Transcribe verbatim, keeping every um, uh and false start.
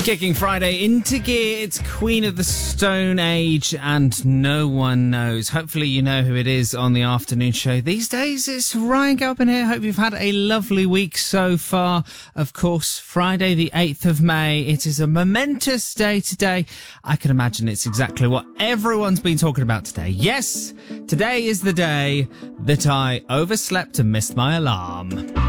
Kicking Friday into gear, it's Queen of the Stone Age, and no one knows. Hopefully you know who it is on the afternoon show. These days, it's Ryan Galpin here. Hope you've had a lovely week so far. Of course, Friday the eighth of May. It is a momentous day today. I can imagine it's exactly what everyone's been talking about today. Yes, today is the day that I overslept and missed my alarm.